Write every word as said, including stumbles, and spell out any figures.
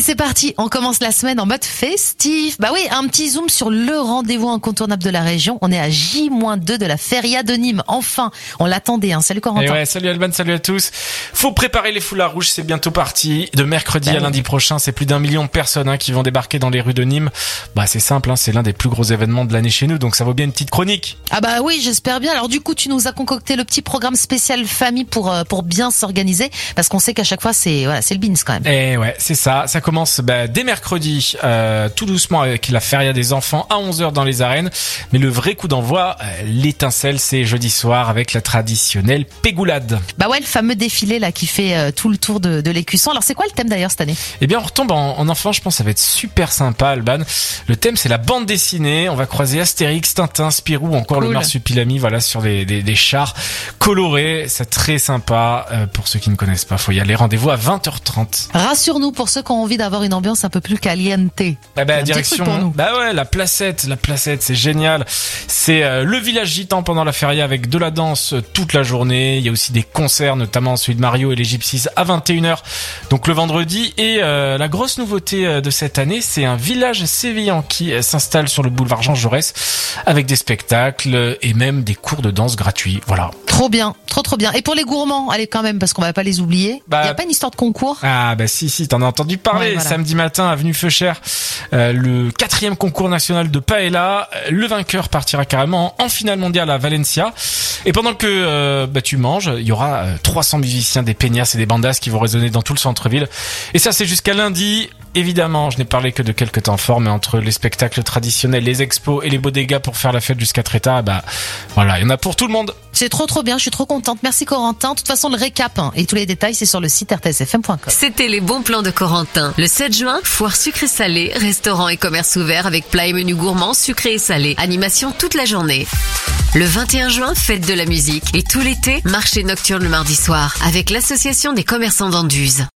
c'est parti, on commence la semaine en mode festif. Bah oui, un petit zoom sur le rendez-vous incontournable de la région. On est à J deux de la Feria de Nîmes. Enfin, on l'attendait, hein. Salut Corentin. Et ouais, salut Alban, salut à tous. Faut préparer les foulards rouges, c'est bientôt parti. De mercredi bah à oui. lundi prochain, c'est plus d'un million de personnes hein, qui vont débarquer dans les rues de Nîmes. Bah c'est simple, hein, c'est l'un des plus gros événements de l'année chez nous, donc ça vaut bien une petite chronique. Ah bah oui, j'espère bien. Alors du coup, tu nous as concocté le petit programme spécial famille pour euh, pour bien s'organiser, parce qu'on sait qu'à chaque fois c'est voilà, c'est le beans quand même. Et ouais, c'est ça. Ça commence bah, dès mercredi, euh, tout doucement avec la Feria des enfants à onze heures dans les arènes. Mais le vrai coup d'envoi, euh, l'étincelle, c'est jeudi soir avec la traditionnelle pégoulade. Bah ouais, le fameux défilé là qui fait euh, tout le tour de, de l'écusson. Alors c'est quoi le thème d'ailleurs cette année? Eh bien, on retombe en, en enfant. Je pense que ça va être super sympa, Alban. Le thème, c'est la bande dessinée. On va croiser Astérix, Tintin, Spirou, encore cool. Le Marsupilami, voilà, sur des, des, des chars colorés. C'est très sympa. Euh, pour ceux qui ne connaissent pas, faut y aller. Rendez-vous à vingt heures trente. Rassure-nous pour ceux qui ont envie d'avoir une ambiance un peu plus caliente. Bah, bah direction. Bah ouais, la placette, la placette, c'est génial. C'est euh, le village gitan pendant la feria avec de la danse euh, toute la journée. Il y a aussi des concerts, notamment celui de Mario et les Gypsies à vingt et une heures. Donc le vendredi. Et euh, la grosse nouveauté euh, de cette année, c'est un village sévillan qui euh, s'installe sur le boulevard Jean Jaurès avec des spectacles et même des cours de danse gratuits. Voilà. Trop bien, trop trop bien. Et pour les gourmands, allez quand même parce qu'on va pas les oublier. Bah, il y a pas une histoire de concours? Ah bah si si, t'en as entendu parler. Ouais, voilà. Samedi matin, avenue Feuchère, euh, le quatrième concours national de paella. Le vainqueur partira carrément en finale mondiale à Valencia. Et pendant que euh, bah tu manges, il y aura euh, trois cents musiciens, des peñas et des bandas qui vont résonner dans tout le centre-ville. Et ça c'est jusqu'à lundi. Évidemment, je n'ai parlé que de quelques temps forts, mais entre les spectacles traditionnels, les expos et les bodegas pour faire la fête jusqu'à très tard, bah voilà, il y en a pour tout le monde. C'est trop trop bien, je suis trop contente. Merci Corentin. De toute façon, le récap hein, et tous les détails, c'est sur le site r t s f m point com. C'était les bons plans de Corentin. Le sept juin, foire sucré salé, restaurant et commerce ouvert avec plats et menus gourmands, sucré et salé. Animation toute la journée. Le vingt et un juin, fête de la musique. Et tout l'été, marché nocturne le mardi soir avec l'association des commerçants d'Anduze.